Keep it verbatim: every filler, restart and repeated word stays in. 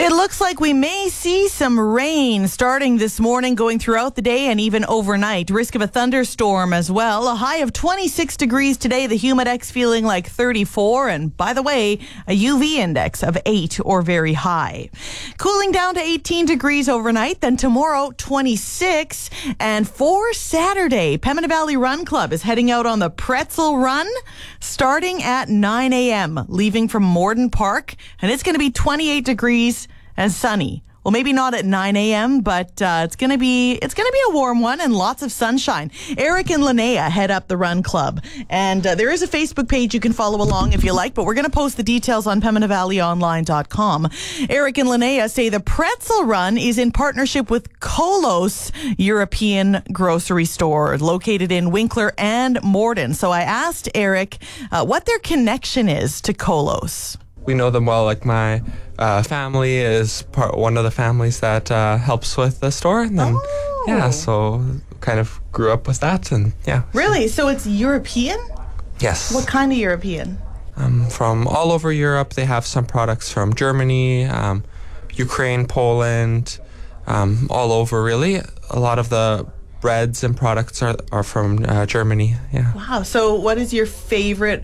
It looks like we may see some rain starting this morning, going throughout the day and even overnight. Risk of a thunderstorm as well. A high of twenty-six degrees today. The Humidex feeling like thirty-four. And by the way, a U V index of eight or very high. Cooling down to eighteen degrees overnight. Then tomorrow, twenty-six. And for Saturday, Pembina Valley Run Club is heading out on the Pretzel Run starting at nine a.m., leaving from Morden Park. And it's going to be twenty-eight degrees and sunny. Well, maybe not at nine a.m., but uh, it's going to be it's going to be a warm one and lots of sunshine. Eric and Linnea head up the Run Club. And uh, there is a Facebook page you can follow along if you like, but we're going to post the details on pembina valley online dot com. Eric and Linnea say the Pretzel Run is in partnership with Kolos European Grocery Store, located in Winkler and Morden. So I asked Eric uh, what their connection is to Kolos. We know them well. Like my uh, family is part one of the families that uh, helps with the store, and then oh. yeah, so kind of grew up with that, and yeah. Really? So it's European? Yes. What kind of European? Um, from all over Europe. They have some products from Germany, um, Ukraine, Poland, um, all over really. A lot of the breads and products are are from uh, Germany. Yeah. Wow. So what is your favorite